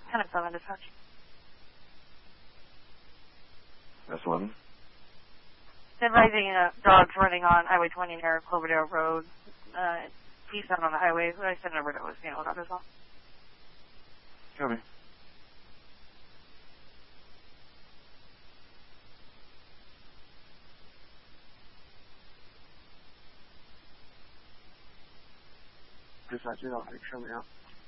10-7 dispatch. That's 11. Advising dogs running on Highway 20 near Cloverdale Road. He's not on the highway. I sent over to his dog as well. Copy. Dispatch, show me out.